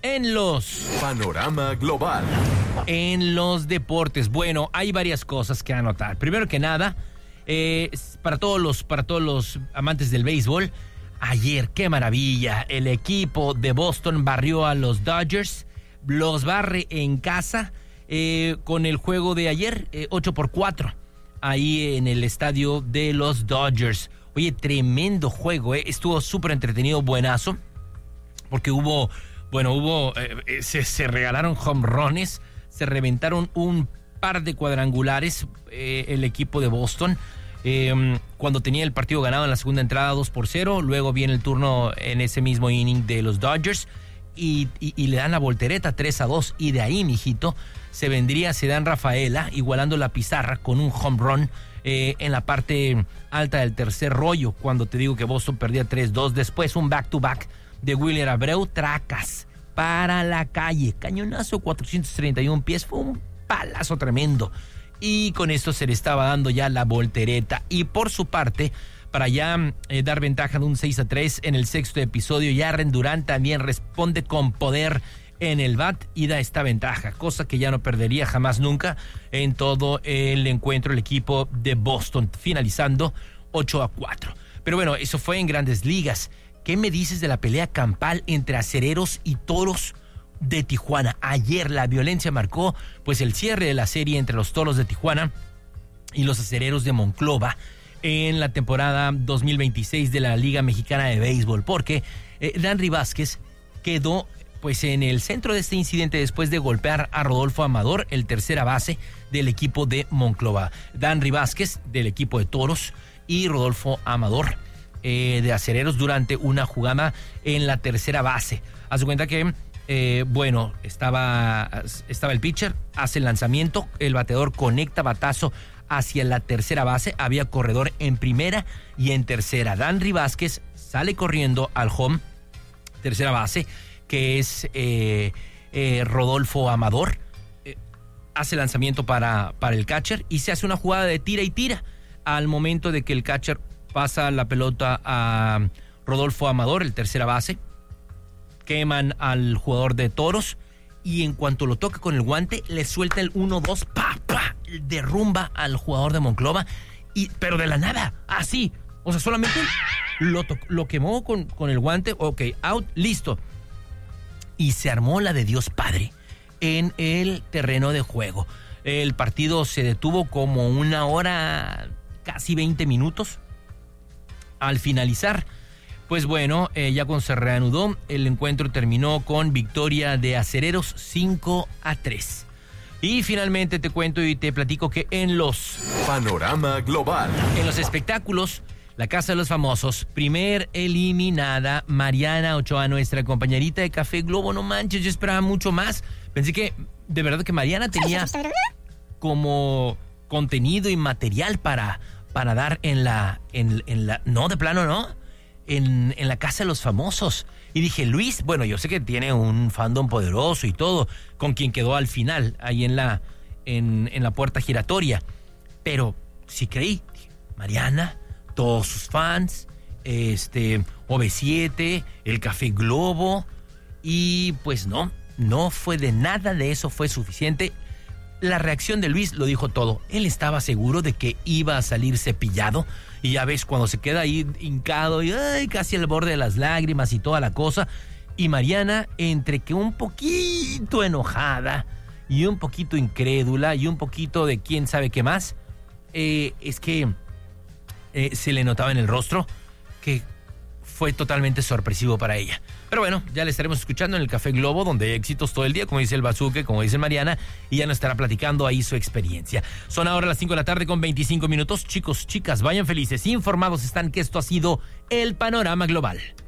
en los Panorama Global. En los deportes. Bueno, hay varias cosas que anotar. Primero que nada, para todos los amantes del béisbol, ayer, qué maravilla, el equipo de Boston barrió a los Dodgers, los barre en casa con el juego de ayer, 8-4, ahí en el estadio de los Dodgers. Oye, tremendo juego, estuvo súper entretenido, buenazo, porque se regalaron home runs, se reventaron un par de cuadrangulares el equipo de Boston. Cuando tenía el partido ganado en la segunda entrada 2-0, luego viene el turno en ese mismo inning de los Dodgers y le dan la voltereta 3-2, y de ahí, mijito, se dan Rafaela igualando la pizarra con un home run en la parte alta del tercer rollo, cuando te digo que Boston perdía 3-2. Después un back-to-back de Willer Abreu, tracas para la calle, cañonazo 431 pies, fue un palazo tremendo. Y con esto se le estaba dando ya la voltereta. Y por su parte, para ya dar ventaja de un 6-3 en el sexto episodio, Jarren Duran también responde con poder en el bat y da esta ventaja, cosa que ya no perdería jamás nunca en todo el encuentro el equipo de Boston, finalizando 8-4. Pero bueno, eso fue en Grandes Ligas. ¿Qué me dices de la pelea campal entre acereros y toros de Tijuana? Ayer la violencia marcó pues el cierre de la serie entre los toros de Tijuana y los acereros de Monclova en la temporada 2026 de la Liga Mexicana de Béisbol, porque Danry Vázquez quedó pues en el centro de este incidente después de golpear a Rodolfo Amador, el tercera base del equipo de Monclova. Danry Vázquez del equipo de toros y Rodolfo Amador de acereros durante una jugada en la tercera base. Haz de cuenta que estaba el pitcher, hace el lanzamiento, el bateador conecta batazo hacia la tercera base, había corredor en primera y en tercera. Danry Vázquez sale corriendo al home, tercera base, que es Rodolfo Amador, hace lanzamiento para el catcher y se hace una jugada de tira y tira. Al momento de que el catcher pasa la pelota a Rodolfo Amador, el tercera base, queman al jugador de toros y en cuanto lo toca con el guante le suelta el 1-2, derrumba al jugador de Monclova, pero de la nada, así, o sea, solamente lo quemó con el guante, ok, out, listo, y se armó la de Dios Padre en el terreno de juego. El partido se detuvo como una hora, casi 20 minutos. Al finalizar, pues bueno, ya cuando se reanudó, el encuentro terminó con victoria de acereros 5-3. Y finalmente te cuento y te platico que en los Panorama Global, en los espectáculos, la Casa de los Famosos, primer eliminada, Mariana Ochoa, nuestra compañerita de Café Globo. No manches, yo esperaba mucho más. Pensé que, de verdad, que Mariana tenía como contenido y material para dar en la, no, de plano no, en la Casa de los Famosos. Y dije, Luis, bueno, yo sé que tiene un fandom poderoso y todo, con quien quedó al final, ahí en la puerta giratoria. Pero sí creí, dije, Mariana, todos sus fans, OV7, el Café Globo, y pues no fue de nada de eso, fue suficiente. La reacción de Luis lo dijo todo. Él estaba seguro de que iba a salir cepillado. Y ya ves, cuando se queda ahí hincado y casi al borde de las lágrimas y toda la cosa. Y Mariana, entre que un poquito enojada y un poquito incrédula y un poquito de quién sabe qué más, es que se le notaba en el rostro que fue totalmente sorpresivo para ella. Pero bueno, ya le estaremos escuchando en el Café Globo, donde hay éxitos todo el día, como dice el Bazuque, como dice Mariana, y ya nos estará platicando ahí su experiencia. Son ahora las 5 de la tarde con 25 minutos. Chicos, chicas, vayan felices, informados están que esto ha sido el Panorama Global.